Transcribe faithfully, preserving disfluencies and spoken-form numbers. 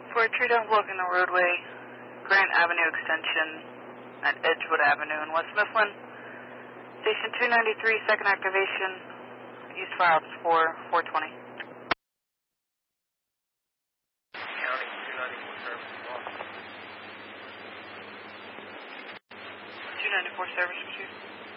For a tree down blocking the roadway, Grant Avenue extension at Edgewood Avenue in West Mifflin. Station two ninety-three, second activation, East Fire Ops four, four twenty. County two ninety-four service lost. two ninety-four service pursuit.